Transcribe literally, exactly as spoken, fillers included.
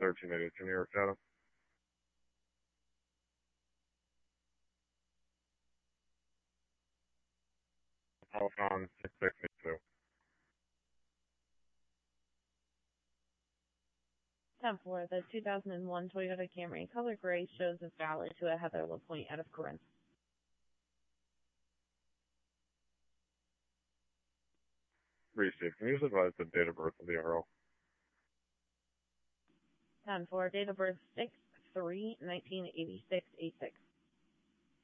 thirteen eighty-two New York Avenue. Telephone six six eight two. ten four, the two thousand one Toyota Camry color gray shows as valid to a Heather LaPointe out of Corinth. Received. Can you just advise the date of birth of the R O? ten four, date of birth six three nineteen eighty-six eighty-six.